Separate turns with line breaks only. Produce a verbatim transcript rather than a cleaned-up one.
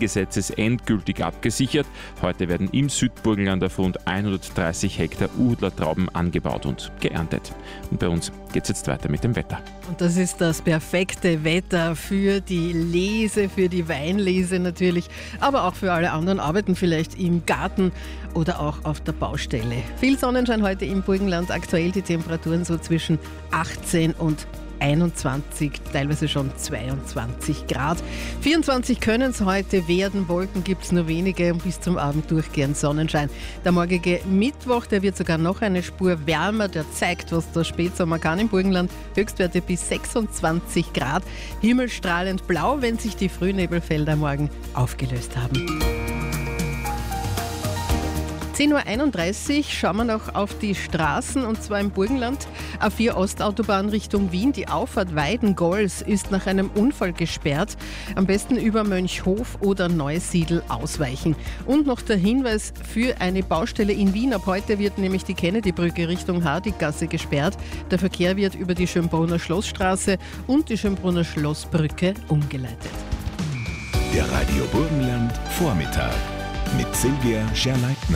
Grüngesetzes endgültig abgesichert. Heute werden im Südburgenland auf rund hundertdreißig Hektar Uhudler-Trauben angebaut und geerntet. Und bei uns geht es jetzt weiter mit dem Wetter.
Und das ist das perfekte Wetter für die Lese, für die Weinlese natürlich, aber auch für alle anderen Arbeiten vielleicht im Garten oder auch auf der Baustelle. Viel Sonnenschein heute im Burgenland, aktuell die Temperaturen so zwischen achtzehn und einundzwanzig, teilweise schon zweiundzwanzig Grad. vierundzwanzig können es heute werden, Wolken gibt es nur wenige und bis zum Abend durchgehend Sonnenschein. Der morgige Mittwoch, der wird sogar noch eine Spur wärmer, der zeigt, was der Spätsommer kann im Burgenland. Höchstwerte bis sechsundzwanzig Grad, himmelstrahlend blau, wenn sich die Frühnebelfelder morgen aufgelöst haben. zehn Uhr einunddreißig schauen wir noch auf die Straßen und zwar im Burgenland. A vier Ostautobahn Richtung Wien, die Auffahrt Weiden-Golz ist nach einem Unfall gesperrt. Am besten über Mönchhof oder Neusiedl ausweichen. Und noch der Hinweis für eine Baustelle in Wien. Ab heute wird nämlich die Kennedy-Brücke Richtung Hardiggasse gesperrt. Der Verkehr wird über die Schönbrunner Schlossstraße und die Schönbrunner Schlossbrücke umgeleitet.
Der Radio Burgenland Vormittag mit Silvia Scherleitner.